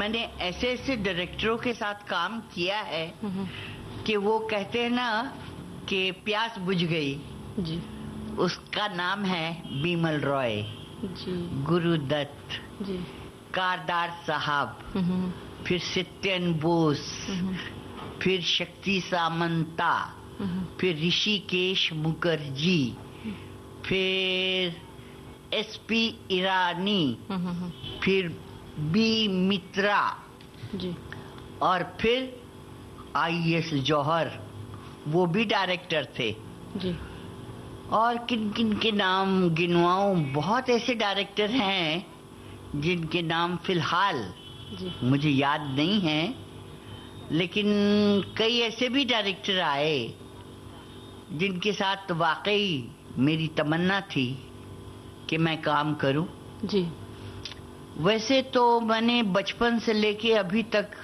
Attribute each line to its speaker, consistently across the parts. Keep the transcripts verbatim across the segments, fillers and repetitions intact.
Speaker 1: मैंने ऐसे ऐसे डायरेक्टरों के साथ काम किया है कि वो कहते हैं ना कि प्यास बुझ गई
Speaker 2: जी।
Speaker 1: उसका नाम है बिमल रॉय
Speaker 2: जी।
Speaker 1: गुरुदत्त
Speaker 2: जी।
Speaker 1: कारदार साहब, फिर सत्यन बोस, फिर शक्ति सामंता, फिर ऋषिकेश मुखर्जी, फिर एसपी ईरानी, फिर बी मित्रा
Speaker 2: जी।
Speaker 1: और फिर आईएस जौहर, वो भी डायरेक्टर थे
Speaker 2: जी।
Speaker 1: और किन किन के नाम गिनवाऊं, बहुत ऐसे डायरेक्टर हैं जिनके नाम फिलहाल
Speaker 2: जी।
Speaker 1: मुझे याद नहीं है, लेकिन कई ऐसे भी डायरेक्टर आए जिनके साथ वाकई मेरी तमन्ना थी कि मैं काम करूं।
Speaker 2: जी।
Speaker 1: वैसे तो मैंने बचपन से लेके अभी तक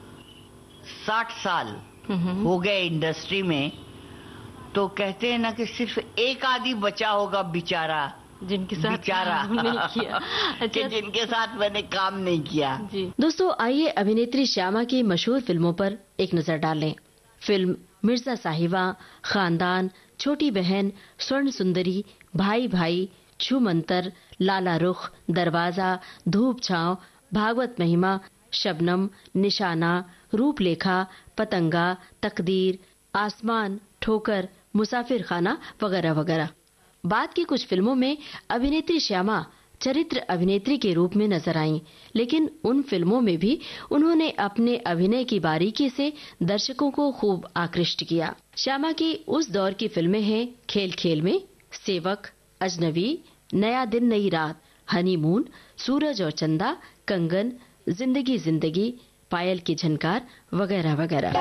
Speaker 1: साठ साल हो गए इंडस्ट्री में, तो कहते हैं ना कि सिर्फ एक आदि बचा होगा बेचारा
Speaker 2: जिनके साथ
Speaker 1: बेचारा
Speaker 2: काम नहीं किया।
Speaker 1: कि
Speaker 2: अच्छा,
Speaker 1: जिनके साथ मैंने काम नहीं किया।
Speaker 2: जी। दोस्तों, आइए अभिनेत्री श्यामा की मशहूर फिल्मों पर एक नजर डालें। फिल्म मिर्जा साहिबा, खानदान, छोटी बहन, स्वर्ण सुंदरी, भाई भाई, छूमंतर, लाला रुख, दरवाजा, धूप छांव, भागवत महिमा, शबनम, निशाना, रूपलेखा, पतंगा, तकदीर, आसमान, ठोकर, मुसाफिर खाना वगैरह वगैरह। बाद की कुछ फिल्मों में अभिनेत्री श्यामा चरित्र अभिनेत्री के रूप में नजर आईं, लेकिन उन फिल्मों में भी उन्होंने अपने अभिनय की बारीकी से दर्शकों को खूब आकृष्ट किया। श्यामा की उस दौर की फिल्में हैं खेल खेल में, सेवक, अजनबी, नया दिन नई रात, हनीमून, सूरज और चंदा, कंगन, जिंदगी जिंदगी, पायल की झनकार वगैरह वगैरह।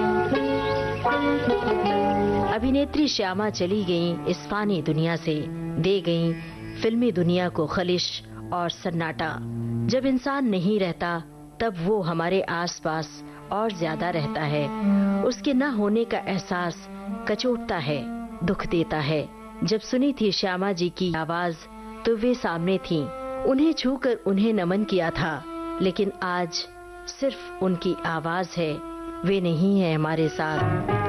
Speaker 2: अभिनेत्री श्यामा चली गईं इस फानी दुनिया से, दे गईं फिल्मी दुनिया को खलिश और सन्नाटा। जब इंसान नहीं रहता तब वो हमारे आसपास और ज्यादा रहता है। उसके न होने का एहसास कचोटता है, दुख देता है। जब सुनी थी श्यामा जी की आवाज तो वे सामने थीं, उन्हें छूकर उन्हें नमन किया था, लेकिन आज सिर्फ उनकी आवाज है, वे नहीं है हमारे साथ।